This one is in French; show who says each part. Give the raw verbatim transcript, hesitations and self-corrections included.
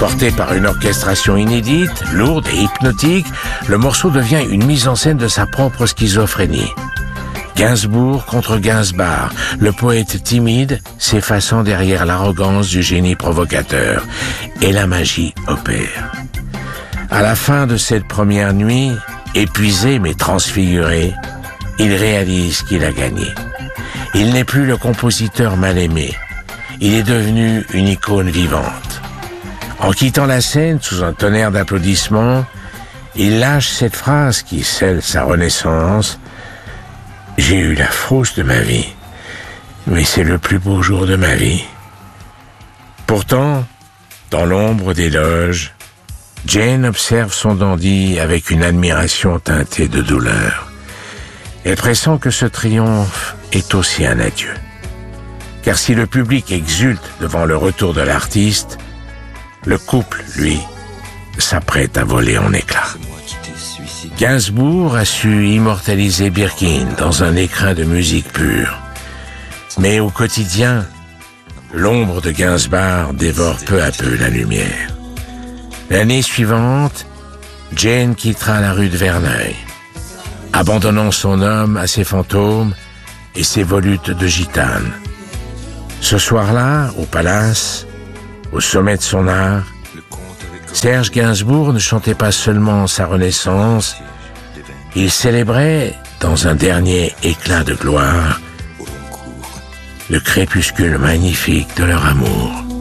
Speaker 1: Porté par une orchestration inédite, lourde et hypnotique, le morceau devient une mise en scène de sa propre schizophrénie. Gainsbourg contre Gainsbar, le poète timide s'effaçant derrière l'arrogance du génie provocateur, et la magie opère. À la fin de cette première nuit, épuisé mais transfiguré, il réalise qu'il a gagné. Il n'est plus le compositeur mal aimé, il est devenu une icône vivante. En quittant la scène sous un tonnerre d'applaudissements, il lâche cette phrase qui scelle sa renaissance: « J'ai eu la frousse de ma vie, mais c'est le plus beau jour de ma vie. » Pourtant, dans l'ombre des loges, Jane observe son dandy avec une admiration teintée de douleur. Elle pressent que ce triomphe est aussi un adieu. Car si le public exulte devant le retour de l'artiste, le couple, lui, s'apprête à voler en éclats. Gainsbourg a su immortaliser Birkin dans un écrin de musique pure. Mais au quotidien, l'ombre de Gainsbourg dévore peu à peu la lumière. L'année suivante, Jane quittera la rue de Verneuil, abandonnant son homme à ses fantômes et ses volutes de gitane. Ce soir-là, au Palace, au sommet de son art, Serge Gainsbourg ne chantait pas seulement sa renaissance, il célébrait, dans un dernier éclat de gloire, le crépuscule magnifique de leur amour.